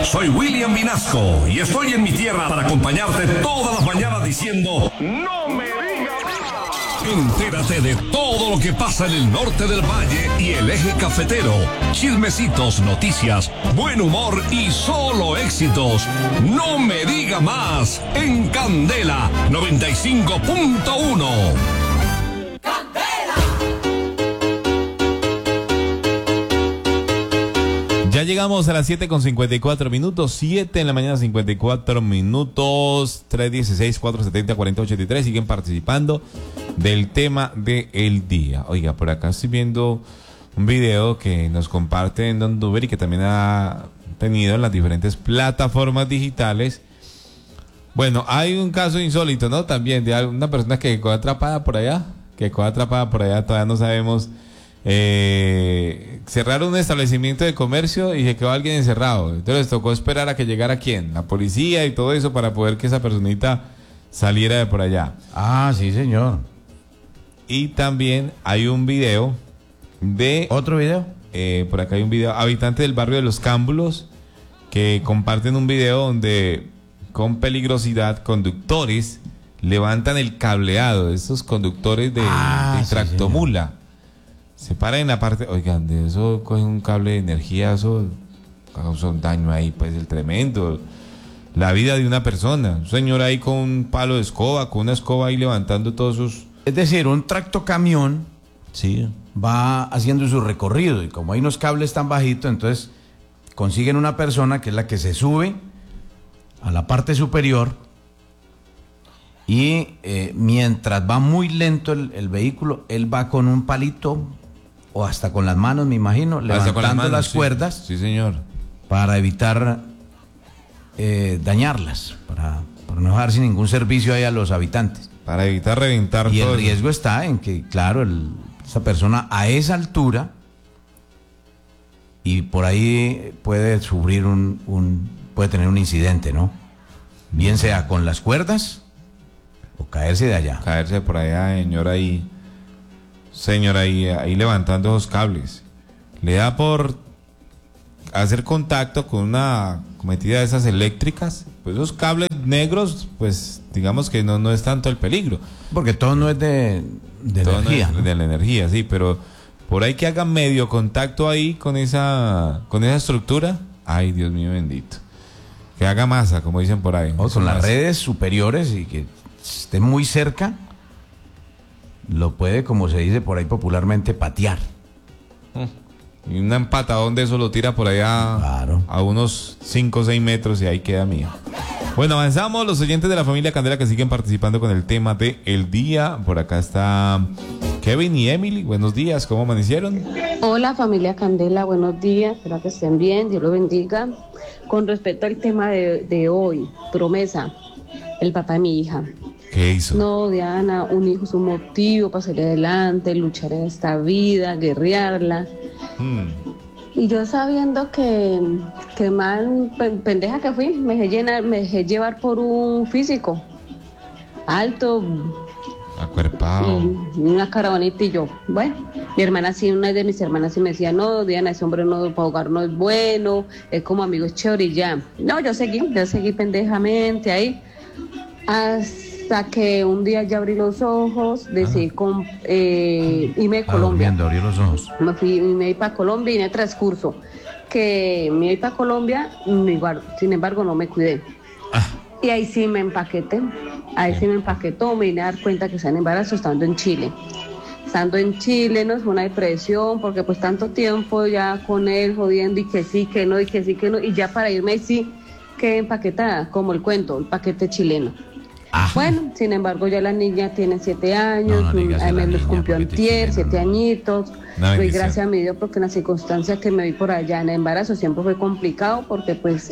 Soy William Vinasco y estoy en mi tierra para acompañarte todas las mañanas diciendo ¡No me digas más! Entérate de todo lo que pasa en el norte del valle y el eje cafetero. Chismecitos, noticias, buen humor y solo éxitos. No me diga más en Candela 95.1. Ya llegamos a las 7:54, 7 en la mañana, 54 minutos, 316-470-4083. Siguen participando del tema del día. Oiga, por acá estoy viendo un video que nos comparte en Don Duber y que también ha tenido en las diferentes plataformas digitales. Bueno, hay un caso insólito, ¿no? También de una persona que quedó atrapada por allá, todavía no sabemos. Cerraron un establecimiento de comercio y se quedó alguien encerrado. Entonces tocó esperar a que llegara ¿quién? La policía y todo eso para poder que esa personita saliera de por allá. Ah, sí, señor. Y también hay un video de... ¿Otro video? Por acá hay un video, habitantes del barrio de Los Cámbulos, que comparten un video donde con peligrosidad conductores levantan el cableado de estos conductores de tractomula. Sí, se para en la parte, oigan, de eso cogen un cable de energía, eso causa un daño ahí, pues el tremendo. La vida de una persona, un señor ahí con un palo de escoba, con una escoba ahí levantando todos sus... Es decir, un tractocamión sí, va haciendo su recorrido y como hay unos cables tan bajitos, entonces consiguen una persona que es la que se sube a la parte superior y mientras va muy lento el vehículo, él va con un palito o hasta con las manos, me imagino, levantando las cuerdas. Sí, señor. Para evitar dañarlas, para no dejar sin ningún servicio ahí a los habitantes. Para evitar reventar y todo. Y el riesgo está en que, claro, esa persona a esa altura y por ahí puede sufrir puede tener un incidente, ¿no? Bien sea con las cuerdas o caerse de allá. Caerse por allá, señor ahí levantando esos cables. Le da por hacer contacto con una metida de esas eléctricas, pues esos cables negros, pues digamos que no es tanto el peligro. Porque todo no es de energía. No es de la energía, sí, pero por ahí que haga medio contacto ahí con esa estructura, ay, Dios mío bendito. Que haga masa, como dicen por ahí. O con las redes superiores y que esté muy cerca, lo puede, como se dice por ahí popularmente, patear. Y un empatadón de eso lo tira por allá, claro, a unos 5 o 6 metros y ahí queda mío. Bueno, avanzamos, los oyentes de la familia Candela que siguen participando con el tema del día. Por acá está Kevin y Emily. Buenos días, ¿cómo amanecieron? Hola familia Candela, buenos días, espero que estén bien, Dios los bendiga. Con respecto al tema de hoy, promesa, el papá de mi hija. ¿Qué hizo? No, Diana, un hijo es un motivo para salir adelante, luchar en esta vida, guerrearla. Y yo sabiendo que mal pendeja que fui, me dejé llevar por un físico alto, acuerpado, y una cara bonita, y yo, bueno, una de mis hermanas sí me decía, no, Diana, ese hombre no, para jugar no es bueno, es como amigo, es chévere y ya. No, yo seguí pendejamente ahí, hasta que un día ya abrí los ojos, decidí irme de Colombia. Abrí los ojos. Me fui para Colombia y en el transcurso que me iba para Colombia, sin embargo no me cuidé. Y ahí sí me empaqueté, me vine a dar cuenta que estaba en embarazo estando en Chile. Estando en Chile nos fue una depresión porque pues tanto tiempo ya con él jodiendo y que sí, que no, y que sí, que no, y ya para irme sí quedé empaquetada, como el cuento, el paquete chileno. Bueno, sin embargo ya la niña tiene 7 años, me los cumplió antier, 7 añiñitos. Doy gracias a mi Dios porque en las circunstancias que me vi por allá en el embarazo siempre fue complicado porque pues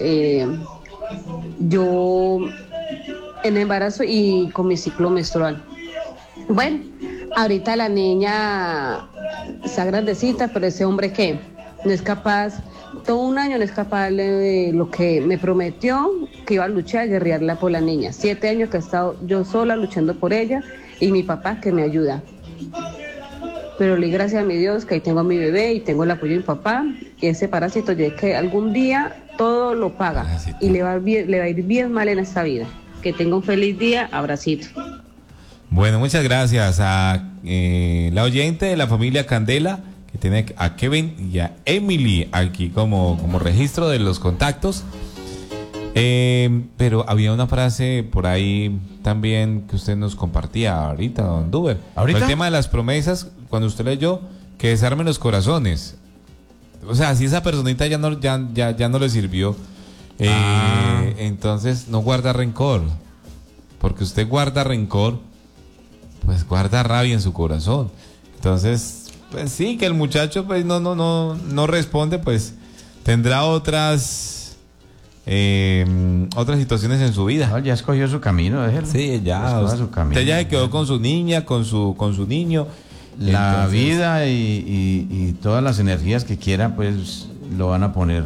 yo en embarazo y con mi ciclo menstrual. Bueno, ahorita la niña está grandecita, pero ese hombre que no es capaz, todo un año no es capaz de lo que me prometió, que iba a luchar, a guerrearla por la niña. 7 años que he estado yo sola luchando por ella y mi papá que me ayuda. Pero le doy gracias a mi Dios que ahí tengo a mi bebé y tengo el apoyo de mi papá y ese parásito ya que algún día todo lo paga Parásito. y le va a ir bien mal en esta vida. Que tenga un feliz día, abracito. Bueno, muchas gracias a la oyente de la familia Candela, que tiene a Kevin y a Emily aquí como registro de los contactos. Pero había una frase por ahí también que usted nos compartía ahorita, don Duber. ¿Ahorita? El tema de las promesas, cuando usted leyó, que desarmen los corazones. O sea, si esa personita ya no le sirvió, entonces no guarda rencor. Porque usted guarda rencor, pues guarda rabia en su corazón. Entonces, pues sí, que el muchacho pues no responde, pues tendrá otras situaciones en su vida. No, ya escogió su camino, déjelo. Sí, ya. Escoja su camino. Usted ya se quedó con su niña, con su niño. La Entonces, vida y todas las energías que quiera, pues lo van a poner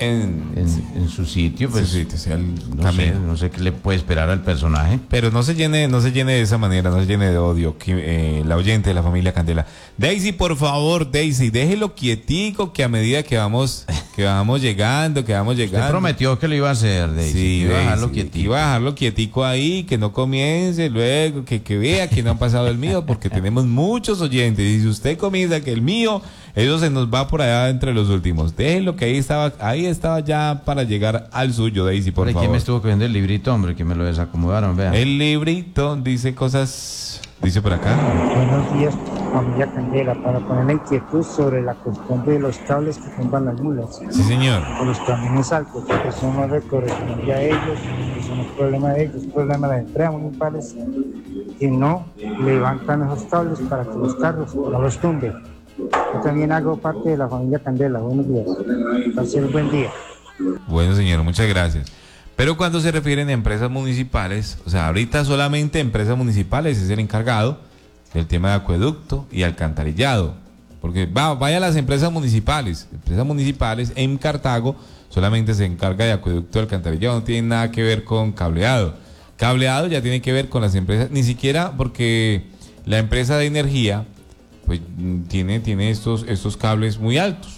en su sitio, pues sí, sea el no sé qué le puede esperar al personaje. Pero no se llene de esa manera, no se llene de odio, la oyente de la familia Candela. Daisy, por favor, Daisy, déjelo quietico, que a medida que vamos llegando. Usted prometió que lo iba a hacer, Daisy. Sí, iba a dejarlo Daisy, quietico. iba a dejarlo quietico ahí, que no comience luego, que vea que no han pasado el mío, porque tenemos muchos oyentes. Y si usted comienza que el mío, eso se nos va por allá entre los últimos. Déjelo que ahí estaba ya para llegar al suyo, Daisy, por favor. ¿Quién me estuvo cogiendo el librito, hombre? Que me lo desacomodaron, vea. El librito dice cosas, dice por acá. Buenos días, familia Candela. Para poner la inquietud sobre la cuestión de los cables que tumban las mulas Sí, señor. o los camiones altos, que son no le corresponde a ellos, que son un problema de ellos, problema de las empresas municipales que no levantan esos cables para que los carros no los tumben. Yo también hago parte de la familia Candela. Buenos días. Pase un buen día. Bueno, señor, muchas gracias. Pero cuando se refieren a empresas municipales, o sea, ahorita solamente empresas municipales es el encargado del tema de acueducto y alcantarillado. Porque vaya a las empresas municipales en Cartago solamente se encarga de acueducto y alcantarillado, no tiene nada que ver con cableado. Cableado ya tiene que ver con las empresas, ni siquiera porque la empresa de energía pues tiene estos cables muy altos.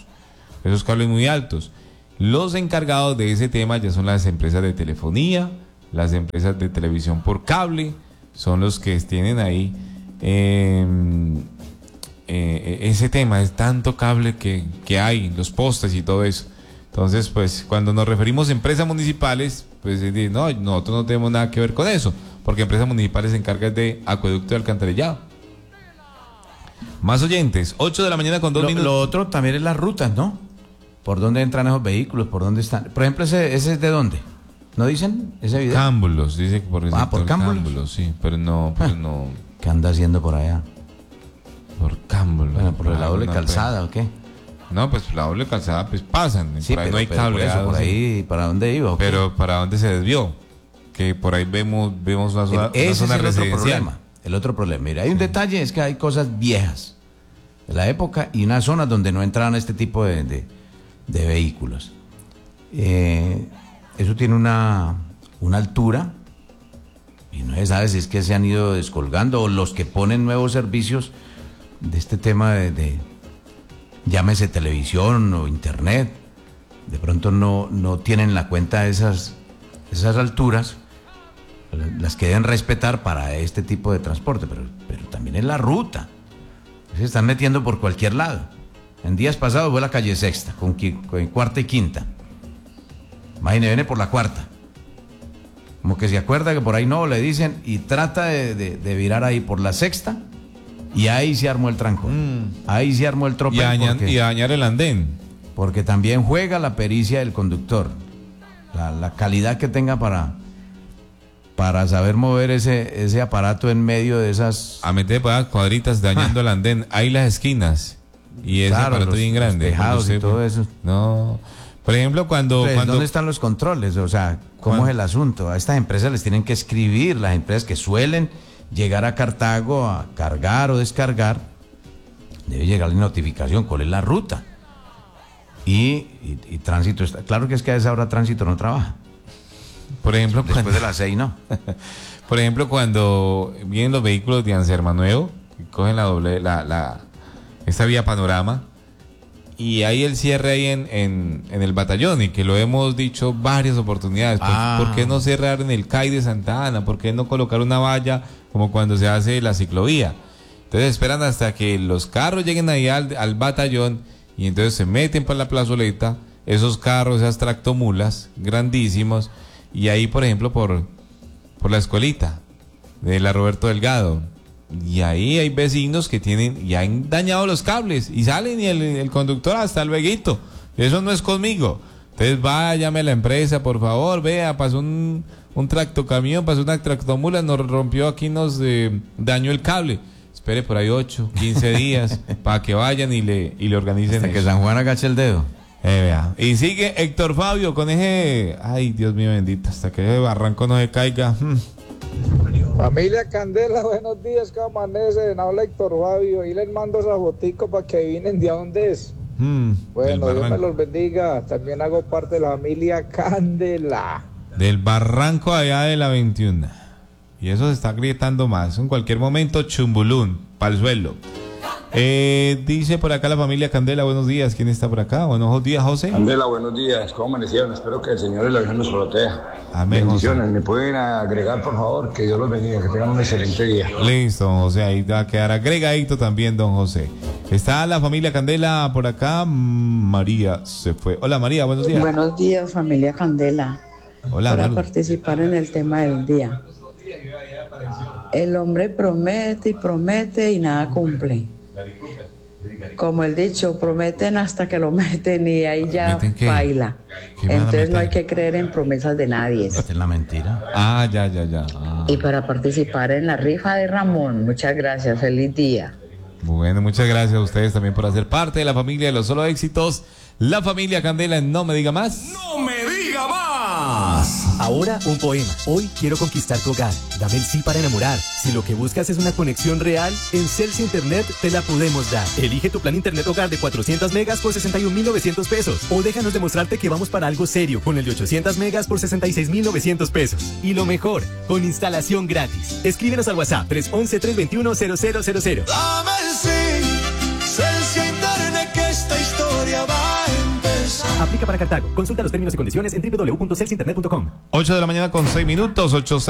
Los encargados de ese tema ya son las empresas de telefonía, las empresas de televisión por cable, son los que tienen ahí ese tema, es tanto cable que hay, los postes y todo eso. Entonces, pues, cuando nos referimos a empresas municipales, pues, no, nosotros no tenemos nada que ver con eso, porque empresas municipales se encargan de acueducto y alcantarillado. Más oyentes, 8 de la mañana con 2 minutos. Lo otro también es las rutas, ¿no? ¿Por dónde entran esos vehículos? ¿Por dónde están? Por ejemplo, ese es de dónde? ¿No dicen ese video? Cámbulos, dice que por el ¿por sector Cámbulos? sí, pero no, ¿Qué anda haciendo por allá? por Cámbulos. Bueno, ¿por la doble no, calzada o qué? No, pues la doble calzada, pues pasan, Sí, por ahí pero, no hay pero por cable. eso, por ahí, ¿para dónde iba? ¿O qué? Pero ¿para dónde se desvió? Que por ahí vemos una zona, Ese es el otro residencial. problema. El otro problema. Mira, hay un detalle, es que hay cosas viejas de la época y unas zonas donde no entraban este tipo de vehículos. Eso tiene una altura y no se sabe si es que se han ido descolgando o los que ponen nuevos servicios de este tema de llámese televisión o internet, de pronto no tienen en la cuenta esas alturas, las que deben respetar para este tipo de transporte, pero también es la ruta. Se están metiendo por cualquier lado. En días pasados fue la calle Sexta, con cuarta y quinta. Imagínese, viene por la cuarta. Como que se acuerda que por ahí no, le dicen, y trata de virar ahí por la Sexta, y ahí se armó el trancón. Ahí se armó el tropel. Y dañar el andén. Porque también juega la pericia del conductor. La calidad que tenga para saber mover ese aparato en medio de esas... A meter cuadritas dañando el andén. Hay las esquinas. Y ese Claro, aparato bien grande. los tejados Usted, y todo eso. No. Por ejemplo, cuando ¿Dónde están los controles? O sea, ¿cómo es el asunto? A estas empresas les tienen que escribir, las empresas que suelen llegar a Cartago a cargar o descargar, debe llegar la notificación, ¿cuál es la ruta? Y tránsito está. Claro que es que a esa hora tránsito no trabaja. Por ejemplo, Después de las 6, no. Por ejemplo, cuando vienen los vehículos de Anserma Nuevo, que cogen esta vía Panorama, y hay el cierre ahí en el batallón, y que lo hemos dicho varias oportunidades. ¿Por qué no cerrar en el CAI de Santa Ana? ¿Por qué no colocar una valla como cuando se hace la ciclovía? Entonces esperan hasta que los carros lleguen ahí al batallón, y entonces se meten por la plazoleta, esos carros, esas tractomulas grandísimos, y ahí, por ejemplo, por la escuelita de la Roberto Delgado, y ahí hay vecinos que tienen, y han dañado los cables, y salen, y el conductor, hasta lueguito, eso no es conmigo. Entonces váyame a la empresa, por favor, vea, pasó un tractocamión, pasó una tractomula, nos rompió aquí, nos dañó el cable. Espere por ahí 8, 15 días para que vayan y le organicen hasta eso. Que San Juan agache el dedo. Vea. Y sigue Héctor Fabio con ese, ay, Dios mío bendito, hasta que ese barranco no se caiga. Familia Candela, buenos días, ¿cómo amanecen? Habla Héctor Fabio y les mando esa fotico para que adivinen de dónde es. Bueno, Dios me los bendiga. También hago parte de la familia Candela. Del barranco allá de la 21. Y eso se está grietando más. En cualquier momento, chumbulún, pa'l suelo. Dice por acá la familia Candela, buenos días. ¿Quién está por acá? Buenos días, José. Candela, buenos días. ¿Cómo amanecieron? Espero que el Señor y la Virgen nos proteja. Amén. Bendiciones. José. ¿Me pueden agregar, por favor? Que Dios los bendiga. Que tengan un excelente día. Listo, don José. Ahí va a quedar agregadito también, don José. Está la familia Candela por acá. María se fue. Hola, María, buenos días. Buenos días, familia Candela. Hola, para Maru. participar en el tema del día. El hombre promete y promete y nada cumple. Como el dicho, prometen hasta que lo meten y ahí ya baila. Entonces no hay que creer en promesas de nadie. Esta es la mentira. Ah, ya. Y para participar en la rifa de Ramón, muchas gracias, feliz día. Bueno, muchas gracias a ustedes también por hacer parte de la familia de los solo éxitos. La familia Candela en No Me Diga Más. ¡No me diga más! Ahora un poema. Hoy quiero conquistar tu hogar. Dame el sí para enamorar. Si lo que buscas es una conexión real, en Celsi Internet te la podemos dar. Elige tu plan Internet Hogar de 400 megas por 61.900 pesos. O déjanos demostrarte que vamos para algo serio con el de 800 megas por 66.900 pesos. Y lo mejor, con instalación gratis. Escríbenos al WhatsApp 311-321-0000. Dame el sí, Celsi Internet, que esta historia va a empezar. Aplica para Cartago. Consulta los términos y condiciones en www.celsinternet.com. 8 de la mañana con 6 minutos. 8